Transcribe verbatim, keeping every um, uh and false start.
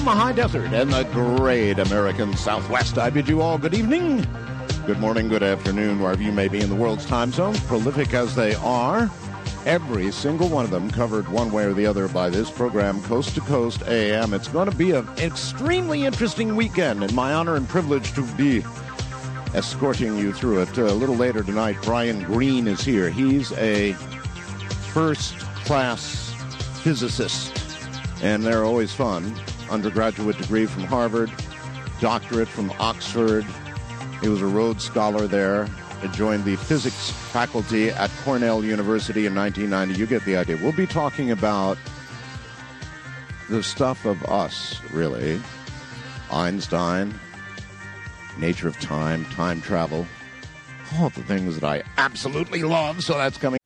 the high desert and the great American Southwest, I bid you all good evening, good morning, good afternoon, wherever you may be in the world's time zones, prolific as they are. Every single one of them covered one way or the other by this program, Coast to Coast A M. It's going to be an extremely interesting weekend, and my honor and privilege to be escorting you through it. Uh, a little later tonight, Brian Greene is here. He's a first-class physicist, and they're always fun. Undergraduate degree from Harvard, doctorate from Oxford. He was a Rhodes Scholar there. He joined the physics faculty at Cornell University in nineteen ninety. You get the idea. We'll be talking about the stuff of us, really. Einstein, nature of time, time travel, all the things that I absolutely love. So that's coming